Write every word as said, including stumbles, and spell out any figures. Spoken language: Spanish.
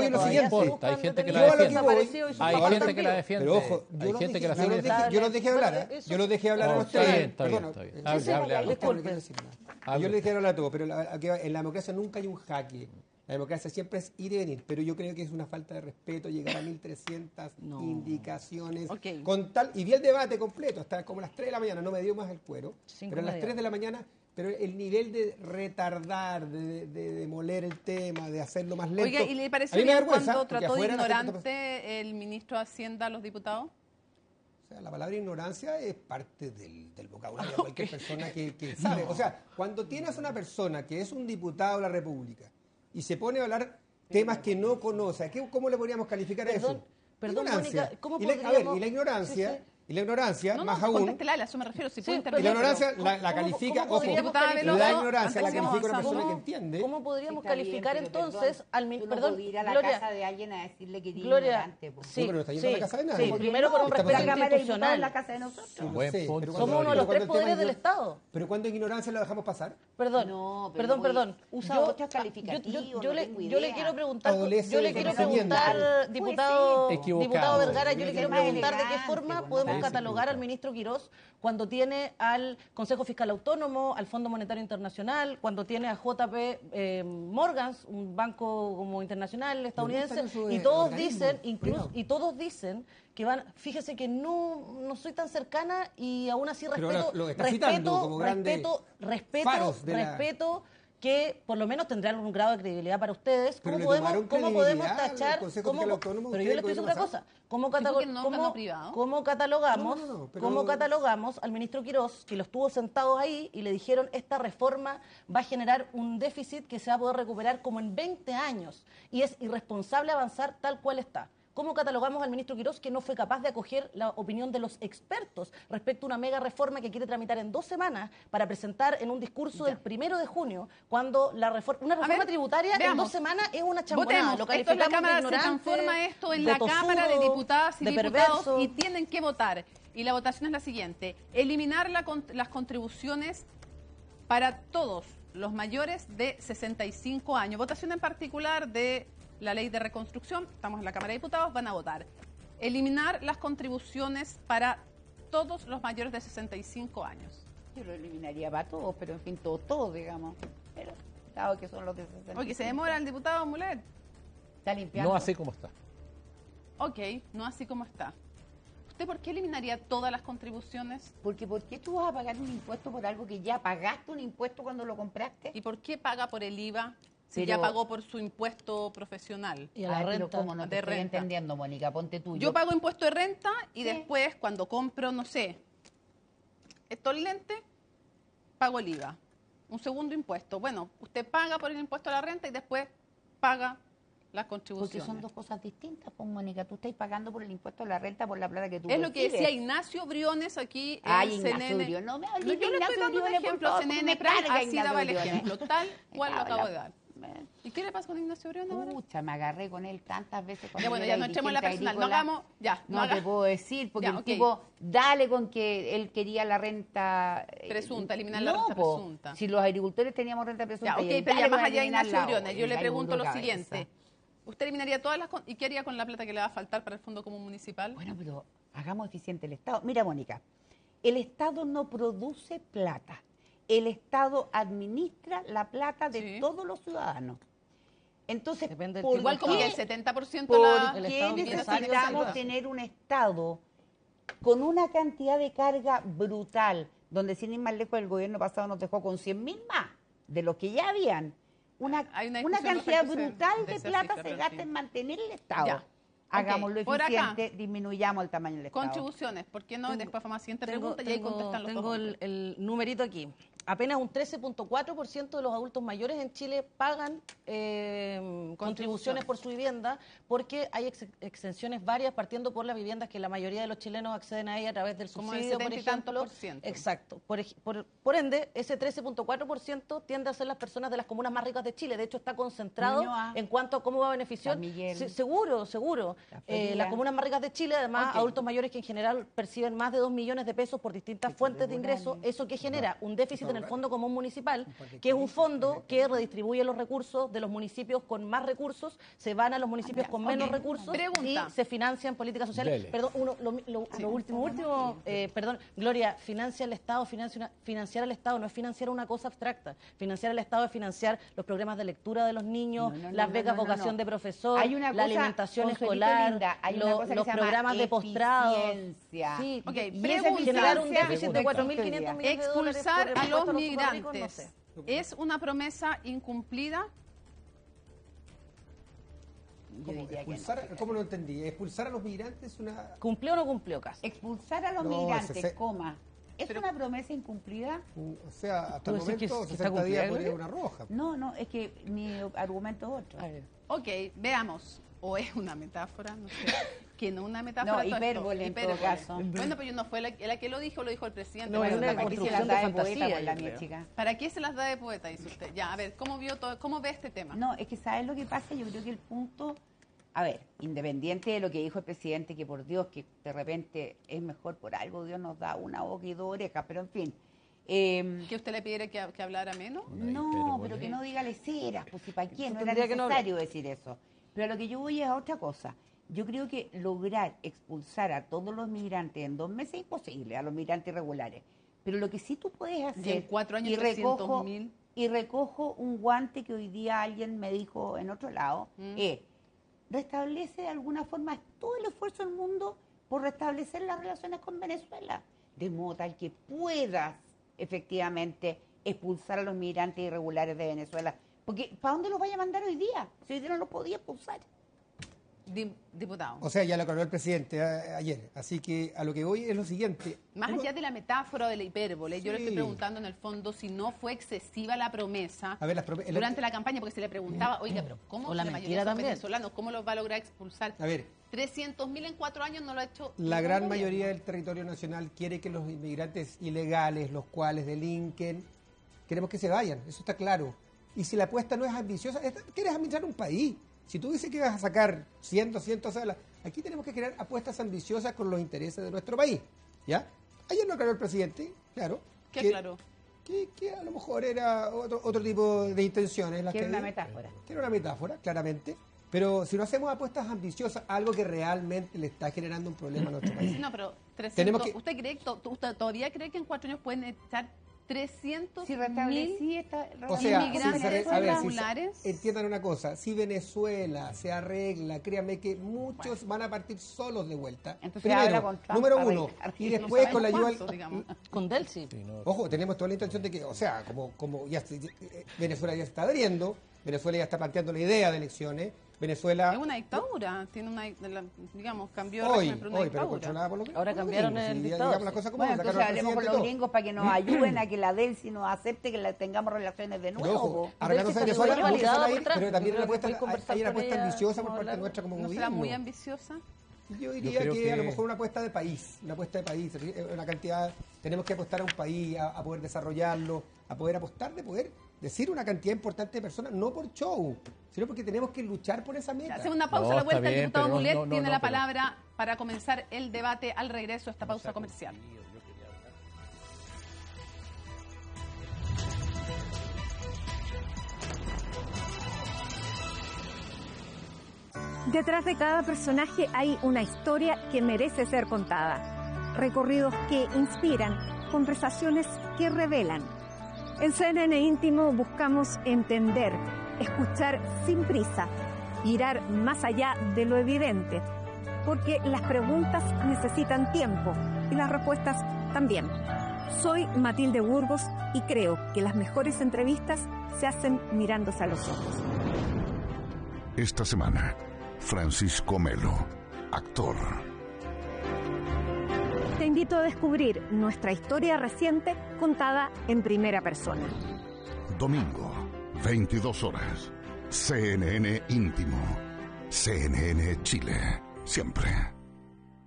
voy a lo siguiente. Hay gente que Yo la a lo que defiende. voy, Hay yo gente que la defiende. Pero ojo, yo Hay los gente dejé, que la yo los defiende. dejé, yo los dejé hablar, ¿eh? Yo los dejé hablar a Oh, los está tres. bien, está bien, Perdona, está bien. eh, Hable, sí, hable, hable. disculpe. No quiero decir nada. Hable. Yo les dejé hablar a todos, pero la- aquí en la democracia nunca hay un jaque. La democracia siempre es ir y venir, pero yo creo que es una falta de respeto llegar a mil trescientas No. indicaciones. Ok. Con tal, y vi el debate completo, hasta como las tres de la mañana, no me dio más el cuero, Cinco pero a las media. tres de la mañana, pero el nivel de retardar, de, de, de moler el tema, de hacerlo más lento. Oiga, ¿y le a pareció mí me da bien vergüenza, cuando porque trató de afuera la gente está ignorante el ministro de Hacienda a los diputados? O sea, la palabra ignorancia es parte del, del vocabulario de cualquier persona que, que sabe. O sea, cuando tienes una persona que es un diputado de la República y se pone a hablar temas que no conoce, ¿qué- ¿cómo le podríamos calificar Perdón, eso? perdón, Ignorancia. Mónica, ¿cómo Y la- a ver, podríamos- y la ignorancia, Sí, sí. y la ignorancia, No, más no, aún, contéstela, a eso me refiero, si Sí, puede y intervenir. la pero- ignorancia ¿cómo- la, la cómo- califica, cómo ojo, podríamos Diputada calificar- Veloso, la ignorancia la antes que califica una avanzamos, persona que ¿Cómo- entiende. ¿Cómo podríamos Está bien, calificar pero entonces perdón, al mi- tú no perdón, podías ir a la Gloria, casa de alguien a decirle que eres Gloria, ignorante, po. sí, No, pero no está yendo a la sí, casa de nadie. sí, ¿Por qué primero no? por un Está respeto La Cámara de Diputados institucional. es la casa de nosotros. Sí, lo Buen sé, punto. pero Somos cuando- uno de los pero tres cuando el tema poderes del igno- Estado. Pero cuando hay ignorancia lo dejamos pasar. Perdón, No, pero perdón, no perdón. voy- usa otros calificativos, yo, yo, yo no le, tengo yo le idea. quiero preguntar, Adolece yo le de quiero conocimiento. preguntar, diputado, ser. Equivocado. diputado Vergara, yo le Puede quiero ser. preguntar de qué Elegante, forma pues, podemos no. catalogar al Equivocado. ministro Quirós cuando tiene al Consejo Fiscal Autónomo, al Fondo Monetario Internacional, cuando tiene a J P eh, Morgan, un banco como internacional estadounidense, gustan esos, y eh, todos organismos, dicen, incluso, privado. y todos dicen que van, fíjese que no, no soy tan cercana y aún así Pero respeto, ahora lo está respeto, citando como grandes respeto, respeto, faros de la- respeto que por lo menos tendrán un grado de credibilidad para ustedes. Pero ¿Cómo le podemos, tomaron cómo podemos credibilidad al tachar? Consejo cómo- Fiscal Autónomo, pero usted, yo le estoy el diciendo otra gobierno cosa. ¿Cómo, Dijo catalo- que no, cómo- ganó privado. cómo catalogamos, No, no, no, pero- cómo catalogamos al ministro Quirós, que lo estuvo sentado ahí y le dijeron esta reforma va a generar un déficit que se va a poder recuperar como en veinte años y es irresponsable avanzar tal cual está? ¿Cómo catalogamos al ministro Quirós que no fue capaz de acoger la opinión de los expertos respecto a una mega reforma que quiere tramitar en dos semanas para presentar en un discurso del primero de junio, cuando la reforma, una reforma ver, tributaria en veamos. dos semanas es una champonada? Votemos. Lo Esto es la calificamos de Cámara, se ignorante, transforma esto en de la Cámara de tosudo, Diputadas y de Diputados perverso. y tienen que votar. Y la votación es la siguiente. Eliminar la con- las contribuciones para todos los mayores de sesenta y cinco años. Votación en particular de la ley de reconstrucción. Estamos en la Cámara de Diputados, van a votar. Eliminar las contribuciones para todos los mayores de sesenta y cinco años. Yo lo eliminaría para todos, pero en fin, todos, todos, digamos. Pero, dado que son los de sesenta y cinco. Oye, se demora el diputado Mulet. Está limpiando. No así como está. Ok, no así como está. ¿Usted por qué eliminaría todas las contribuciones? Porque ¿por qué tú vas a pagar un impuesto por algo que ya pagaste un impuesto cuando lo compraste? ¿Y por qué paga por el I V A si Pero- ya pagó por su impuesto profesional? Y a la Ay, pero renta ¿cómo no te de estoy renta. entendiendo, Mónica? Ponte tú. Yo pago impuesto de renta y Sí. después cuando compro, no sé, estos lentes, pago el I V A. Un segundo impuesto. Bueno, usted paga por el impuesto a la renta y después paga las Porque contribuciones. son dos cosas distintas, pues, Mónica. Tú estás pagando por el impuesto a la renta por la plata que tú Es lo que recibes. decía Ignacio Briones aquí Ay, en Ignacio C N N. Briones, no me No, hables yo de le estoy Ignacio dando un Briones, por ejemplo. favor, C N porque N me Prime carga así Ignacio daba el Briones. ejemplo, tal Me cual lo cago en acabo la- de dar. Me- ¿Y qué le pasa con Ignacio Briones ahora? Pucha, me agarré con él tantas veces. cuando Ya, bueno, yo ya era no echemos la dirigente personal, no agrícola. hagamos, ya, no No, te haga- puedo decir, porque Ya, el ok. tipo, dale con que él quería la renta... eh, Presunta, eliminar la no, renta po, presunta. Si los agricultores teníamos renta presunta... Ya, y ok, él, pero ya dale más con allá de eliminar Ignacio la- Briones, yo le Oiga, pregunto lo cabeza. siguiente. ¿Usted eliminaría todas las... con- ¿Y qué haría con la plata que le va a faltar para el Fondo Común Municipal? Bueno, pero hagamos eficiente el Estado. Mira, Mónica, el Estado no produce plata. El Estado administra la plata de Sí. todos los ciudadanos. Entonces, Depende del ¿por tipo Igual como qué- que el setenta por ciento ¿Por la... el qué Estado empresario necesitamos salva. tener un Estado con una cantidad de carga brutal, donde sin ir más lejos el gobierno pasado nos dejó con cien mil más de los que ya habían? Una, Hay una una discusión cantidad respecto de- brutal de de esa plata cifra, se pero gasta sí. en mantener el Estado. Ya. Hagámoslo Ok, por acá. eficiente, disminuyamos el tamaño del Estado. Contribuciones, ¿por qué no? Y después vamos a la siguiente Tengo, pregunta y ahí tengo- contestan los tengo dos el, hombres. el numerito aquí. Apenas un trece punto cuatro por ciento de los adultos mayores en Chile pagan eh, contribuciones por su vivienda porque hay ex- exenciones varias partiendo por las viviendas que la mayoría de los chilenos acceden a ellas a través del Como el subsidio, por setenta y tantos ejemplo. por ciento. Exacto. Por, ej- por, por ende, ese trece punto cuatro por ciento tiende a ser las personas de las comunas más ricas de Chile. De hecho, está concentrado Ñuñoa. en cuanto a cómo va a beneficiar. San Miguel. Sí, seguro, seguro. La Eh, Florida. las comunas más ricas de Chile, además, Ok. adultos mayores que en general perciben más de dos millones de pesos por distintas fuentes de ingresos, eso que genera un déficit en en el Fondo Común Municipal, que es un fondo que redistribuye los recursos de los municipios con más recursos, se van a los municipios con menos okay. recursos Pregunta. y se financian políticas sociales. Dele. Perdón, uno, lo, lo, Sí. lo último, último, eh, perdón, Gloria, financia el Estado, financia una- financiar al Estado no es financiar una cosa abstracta. Financiar al Estado es financiar los programas de lectura de los niños, No, no, no, las no, becas no, no, vocación no. de profesor, Hay una la cosa, alimentación Consuelito escolar, linda, hay una lo- cosa que los se llama programas de postrado. eficiencia. Sí, Ok, y esa pregunta. generar un déficit Pregunta. de cuatro mil quinientos millones de dólares por Expulsar a impuesto los los superricos, migrantes. no sé. ¿Es una promesa incumplida? Yo ¿Cómo, diría que no. expulsar, ¿Cómo lo entendí? ¿Expulsar a los migrantes es una...? ¿Cumplió o no cumplió, Cas? Expulsar a los No, migrantes, ese se- coma. ¿Es Pero- una promesa incumplida? O sea, hasta ¿Tú el decís que momento, está sesenta días cumplida, podría Gloria? una roja. No, no, es que mi argumento es otro. A ver. Ok, veamos. O es una metáfora, no sé. Que no una metáfora. No, todo esto. hipérbole en todo Hipérbole. caso. Bueno, pero yo no fue la, la que lo dijo, lo dijo el presidente. No, Bueno, es una ¿para, Aquí qué se se las construcción las- da de de poeta fantasía, con la yo mía, creo. chica. ¿Para qué se las da de poeta? Dice usted. Ya, a ver, ¿cómo vio todo, cómo ve este tema? No, es que ¿sabes lo que pasa? Yo creo que el punto, a ver, independiente de lo que dijo el presidente, que por Dios, que de repente es mejor por algo, Dios nos da una boca y dos orejas, pero en fin. Eh, ¿Que usted le pidiera que, que hablara menos? no, pero que no diga leceras, pues si para qué, no era tendría que no necesario decir eso. Pero a lo que yo voy es a otra cosa. Yo creo que lograr expulsar a todos los migrantes en dos meses es imposible, a los migrantes irregulares. Pero lo que sí tú puedes hacer... Y en cuatro años, y recojo, trescientos mil. y recojo un guante que hoy día alguien me dijo en otro lado, Mm. es restablece de alguna forma todo el esfuerzo del mundo por restablecer las relaciones con Venezuela, de modo tal que puedas efectivamente expulsar a los migrantes irregulares de Venezuela. Porque ¿para dónde los vaya a mandar hoy día? Si hoy día no los podía expulsar. Di- diputado. O sea, ya lo aclaró el presidente a- ayer. Así que a lo que voy es lo siguiente. Más Uno- allá de la metáfora o de la hipérbole, yo le Sí. estoy preguntando en el fondo si no fue excesiva la promesa A ver, las prome- el- durante la campaña, porque se le preguntaba, oiga, pero ¿cómo O la la mentira mayoría son también. venezolanos? ¿Cómo los va a lograr expulsar? A ver, trescientos mil en cuatro años no lo ha hecho la ningún gran gobierno. mayoría del territorio nacional quiere que los inmigrantes ilegales, los cuales delinquen, queremos que se vayan, eso está claro. Y si la apuesta no es ambiciosa, es- quieres administrar un país. Si tú dices que vas a sacar cien, doscientas salas, aquí tenemos que crear apuestas ambiciosas con los intereses de nuestro país. ¿Ya? Ayer lo aclaró el presidente, claro. ¿Qué que- aclaró? Que, que a lo mejor era otro, otro tipo de intenciones. Las Que era una había. metáfora. Que era una metáfora, claramente. Pero si no hacemos apuestas ambiciosas, algo que realmente le está generando un problema a nuestro país. No, pero trescientos, Tenemos que- ¿usted cree que to- usted todavía cree que en cuatro años pueden echar trescientos Si mil? restablecí esta O sea, inmigrantes si se re- a ver, si se- irregulares. entiendan una cosa, si Venezuela se arregla, créanme que muchos van a partir solos de vuelta. Entonces habla Primero, con Trump número para uno, arreglar. y No después con la sabemos ayuda... cuántos, digamos. Con Delcy. Ojo, tenemos toda la intención de que, o sea, como, como ya se- eh, Venezuela ya se está abriendo, Venezuela ya está planteando la idea de elecciones, Venezuela... Es una dictadura, tiene una, la- digamos, cambió Hoy, régimen, pero una hoy, pero dictadura. controlada por los Ahora por los cambiaron gringos, el y ya dictador, digamos las sí. cosas como Bueno, son, entonces sacaron al hablemos con presidente los y todo. gringos para que nos ayuden a que la Delcy nos acepte que la tengamos relaciones de Pero nuevo. ojo, po. arreglándose Delcy Venezuela, fue vamos a validada hacer por ahí, Trump. pero también Yo una creo que apuesta, puedes conversar hay una con apuesta ella, ambiciosa por vamos a parte hablar. nuestra como ¿No gobierno. será muy ambiciosa? Yo diría creo que, que- a lo mejor una apuesta de país, una apuesta de país, una cantidad, tenemos que apostar a un país, a, a poder desarrollarlo, a poder apostar de poder decir una cantidad importante de personas, no por show, sino porque tenemos que luchar por esa meta. Hacemos una pausa No, a la está vuelta. El bien, diputado pero no, Mulet no, no, tiene no, la pero- palabra para comenzar el debate al regreso de esta pausa comercial. Detrás de cada personaje hay una historia que merece ser contada. Recorridos que inspiran, conversaciones que revelan. En C N N Íntimo buscamos entender, escuchar sin prisa, mirar más allá de lo evidente, porque las preguntas necesitan tiempo y las respuestas también. Soy Matilde Burgos y creo que las mejores entrevistas se hacen mirándose a los ojos. Esta semana, Francisco Melo, actor. Te invito a descubrir nuestra historia reciente contada en primera persona. Domingo, veintidós horas. C N N Íntimo. C N N Chile. Siempre.